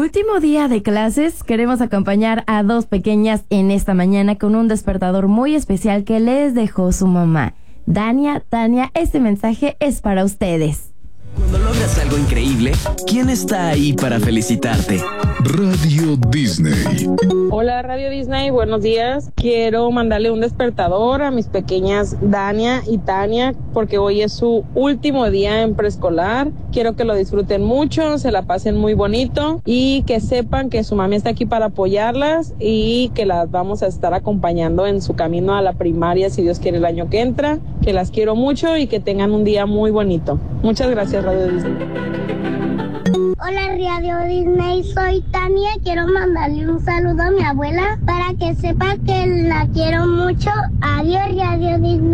último día de clases, queremos acompañar a dos pequeñas en esta mañana con un despertador muy especial que les dejó su mamá. Dania, Tania, este mensaje es para ustedes. Cuando logras algo increíble, ¿quién está ahí para felicitarte? Radio Disney. Hola Radio Disney, buenos días. Quiero mandarle un despertador a mis pequeñas Dania y Tania porque hoy es su último día en preescolar. Quiero que lo disfruten mucho, se la pasen muy bonito y que sepan que su mami está aquí para apoyarlas y que las vamos a estar acompañando en su camino a la primaria si Dios quiere el año que entra. Que las quiero mucho y que tengan un día muy bonito. Muchas gracias Radio Disney. Hola Radio Disney, soy Tania, quiero mandarle un saludo a mi abuela para que sepa que la quiero mucho. Adiós Radio Disney.